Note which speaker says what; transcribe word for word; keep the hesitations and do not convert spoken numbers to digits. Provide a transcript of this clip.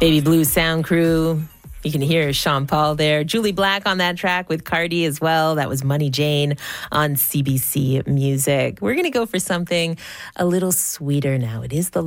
Speaker 1: Baby Blue Sound Crew. You can hear Sean Paul there. Julie Black on that track with Cardi as well. That was Money Jane on C B C Music. We're going to go for something a little sweeter now. It is the